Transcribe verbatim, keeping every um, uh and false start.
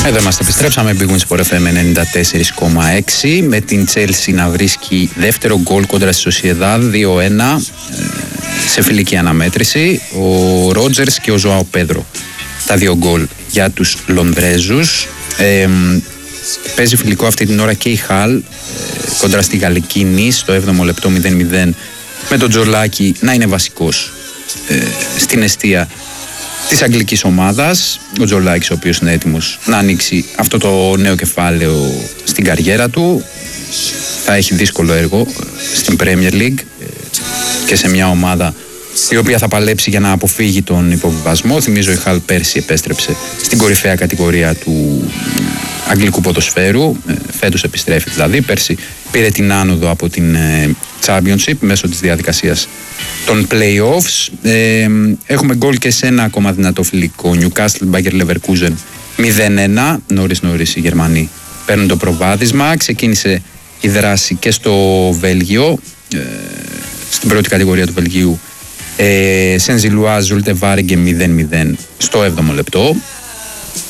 Εδώ είμαστε, επιστρέψαμε. Big Win Sport εφ εμ ενενήντα τέσσερα κόμμα έξι με την Chelsea να βρίσκει δεύτερο γκολ κόντρα στη Sociedad δύο ένα σε φιλική αναμέτρηση. Ο Ρότζερς και ο Ζωάο Πέδρο τα δύο γκολ για τους Λονδρέζους. Ε, παίζει φιλικό αυτή την ώρα και η Χαλ ε, κόντρα στη γαλλική Νις στο έβδομο λεπτό μηδέν μηδέν με τον Τζολάκη να είναι βασικός ε, στην εστία της αγγλικής ομάδας. Ο Τζολάκης, ο οποίος είναι έτοιμος να ανοίξει αυτό το νέο κεφάλαιο στην καριέρα του, θα έχει δύσκολο έργο στην Premier League και σε μια ομάδα η οποία θα παλέψει για να αποφύγει τον υποβιβασμό. Θυμίζω η Χαλ πέρσι επέστρεψε στην κορυφαία κατηγορία του αγγλικού ποδοσφαίρου, φέτος επιστρέφει δηλαδή. Πέρσι πήρε την άνοδο από την Championship μέσω της διαδικασίας των play-offs. Ε, έχουμε γκολ και σε ένα ακόμα δυνατό φιλικό, Newcastle Bayer Leverkusen μηδέν ένα. Νωρίς νωρίς οι Γερμανοί παίρνουν το προβάδισμα. Ξεκίνησε η δράση και στο Βέλγιο, ε, στην πρώτη κατηγορία του Βελγίου. ε, Σενζιλουάζ Ζουλτε Βάρεγκε μηδέν μηδέν στο έβδομο λεπτό.